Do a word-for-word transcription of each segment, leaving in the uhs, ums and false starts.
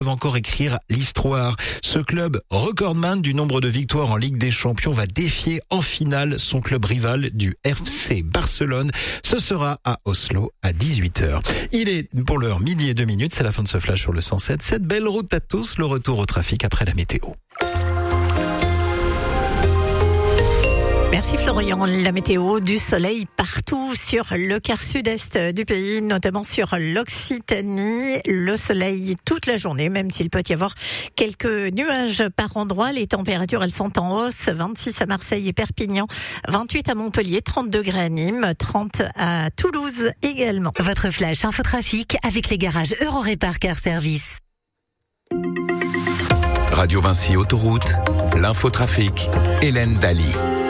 encore écrire l'histoire. Ce club recordman du nombre de victoires en Ligue des Champions va défier en finale son club rival du F C Barcelone. Ce sera à Oslo à dix-huit heures. Il est pour l'heure midi et deux minutes, c'est la fin de ce flash sur le cent sept. Cette belle route à tous, le retour au trafic après la météo. Merci Florian. La météo, du soleil partout sur le quart sud-est du pays, notamment sur l'Occitanie. Le soleil toute la journée, même s'il peut y avoir quelques nuages par endroit. Les températures, elles sont en hausse. vingt-six à Marseille et Perpignan, vingt-huit à Montpellier, trente degrés à Nîmes, trente à Toulouse également. Votre flash infotrafic avec les garages Eurorépar Car Service. Radio Vinci Autoroute, l'infotrafic, Hélène Daly.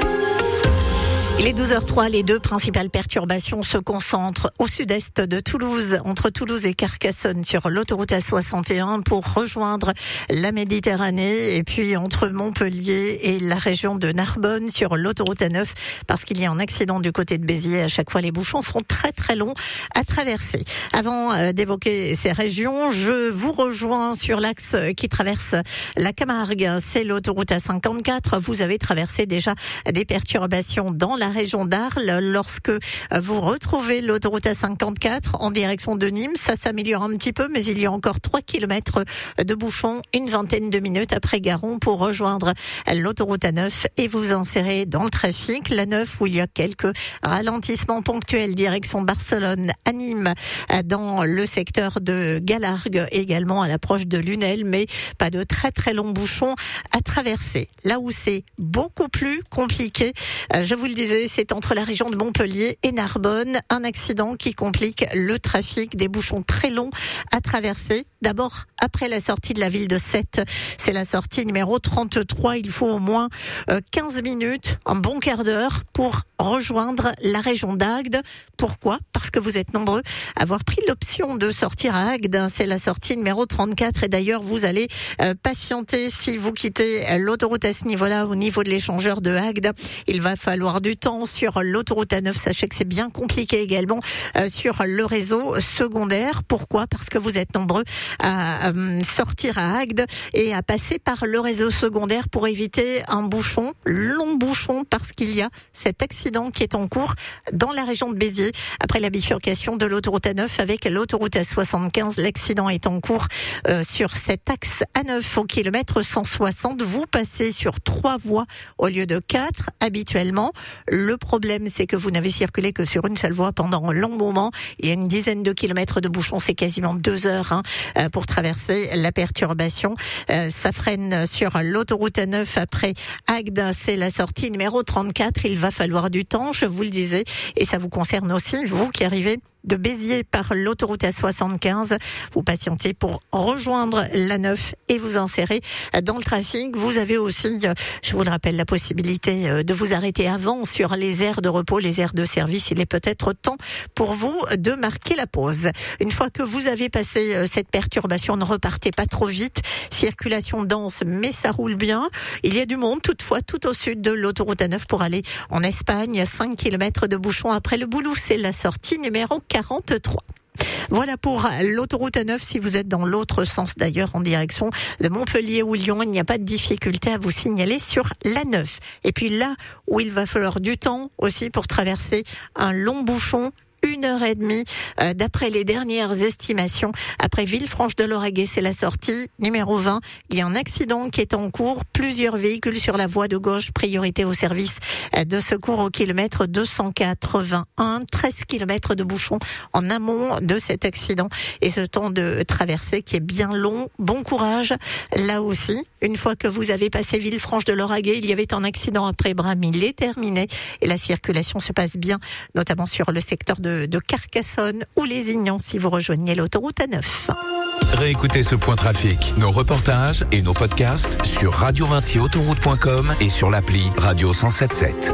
Il est douze heures trois, les deux principales perturbations se concentrent au sud-est de Toulouse, entre Toulouse et Carcassonne sur l'autoroute A soixante et un pour rejoindre la Méditerranée, et puis entre Montpellier et la région de Narbonne sur l'autoroute A neuf parce qu'il y a un accident du côté de Béziers. À chaque fois, les bouchons sont très très longs à traverser. Avant d'évoquer ces régions, je vous rejoins sur l'axe qui traverse la Camargue. C'est l'autoroute A cinquante-quatre. Vous avez traversé déjà des perturbations dans la région d'Arles. Lorsque vous retrouvez l'autoroute A cinquante-quatre en direction de Nîmes, ça s'améliore un petit peu, mais il y a encore trois kilomètres de bouchons, une vingtaine de minutes après Garon pour rejoindre l'autoroute A neuf et vous insérer dans le trafic. La neuf où il y a quelques ralentissements ponctuels direction Barcelone à Nîmes, dans le secteur de Galargues, également à l'approche de Lunel, mais pas de très très longs bouchons à traverser. Là où c'est beaucoup plus compliqué, je vous le disais, c'est entre la région de Montpellier et Narbonne, un accident qui complique le trafic, des bouchons très longs à traverser. D'abord, après la sortie de la ville de Sète, c'est la sortie numéro trente-trois. Il faut au moins quinze minutes, un bon quart d'heure pour rejoindre la région d'Agde. Pourquoi ? Parce que vous êtes nombreux à avoir pris l'option de sortir à Agde. C'est la sortie numéro trente-quatre et d'ailleurs, vous allez patienter si vous quittez l'autoroute à ce niveau-là, au niveau de l'échangeur de Agde. Il va falloir du temps sur l'autoroute A neuf. Sachez que c'est bien compliqué également euh, sur le réseau secondaire. Pourquoi ? Parce que vous êtes nombreux à, à sortir à Agde et à passer par le réseau secondaire pour éviter un bouchon, long bouchon, parce qu'il y a cet accident qui est en cours dans la région de Béziers. Après la bifurcation de l'autoroute A neuf avec l'autoroute A soixante-quinze, l'accident est en cours euh, sur cet axe A neuf au kilomètre cent soixante. Vous passez sur trois voies au lieu de quatre habituellement. Le problème, c'est que vous n'avez circulé que sur une seule voie pendant un long moment. Il y a une dizaine de kilomètres de bouchons, c'est quasiment deux heures hein, pour traverser la perturbation. Euh, ça freine sur l'autoroute A neuf après Agde, c'est la sortie numéro trente-quatre. Il va falloir du temps, je vous le disais, et ça vous concerne aussi, vous qui arrivez de Béziers par l'autoroute A soixante-quinze. Vous patientez pour rejoindre l'A neuf et vous insérer dans le trafic. Vous avez aussi, je vous le rappelle, la possibilité de vous arrêter avant sur les aires de repos, les aires de service. Il est peut-être temps pour vous de marquer la pause. Une fois que vous avez passé cette perturbation, ne repartez pas trop vite. Circulation dense, mais ça roule bien. Il y a du monde, toutefois, tout au sud de l'autoroute A neuf pour aller en Espagne. cinq kilomètres de bouchons après le Boulou. C'est la sortie numéro quarante-trois. Voilà pour l'autoroute A neuf. Si vous êtes dans l'autre sens d'ailleurs, en direction de Montpellier ou Lyon, il n'y a pas de difficulté à vous signaler sur l'A neuf. Et puis là où il va falloir du temps aussi pour traverser un long bouchon, une heure et demie, euh, d'après les dernières estimations. Après Villefranche-de-Lauragais, c'est la sortie numéro vingt. Il y a un accident qui est en cours. Plusieurs véhicules sur la voie de gauche. Priorité au service de secours au kilomètre deux cent quatre-vingt-un. treize kilomètres de bouchons en amont de cet accident. Et ce temps de traversée qui est bien long. Bon courage. Là aussi, une fois que vous avez passé Villefranche-de-Lauragais, il y avait un accident après Bram. Il est terminé et la circulation se passe bien, notamment sur le secteur de de Carcassonne ou Lézignan si vous rejoignez l'autoroute A neuf. Réécoutez ce point trafic, nos reportages et nos podcasts sur radio vinci autoroute point com et sur l'appli Radio cent sept sept.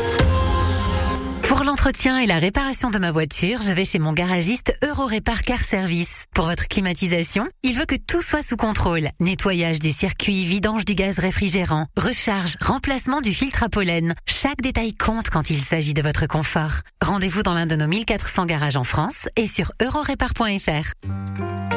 Pour l'entretien et la réparation de ma voiture, je vais chez mon garagiste Eurorépar Car Service. Pour votre climatisation, il veut que tout soit sous contrôle. Nettoyage du circuit, vidange du gaz réfrigérant, recharge, remplacement du filtre à pollen. Chaque détail compte quand il s'agit de votre confort. Rendez-vous dans l'un de nos mille quatre cents garages en France et sur eurorépar point f r.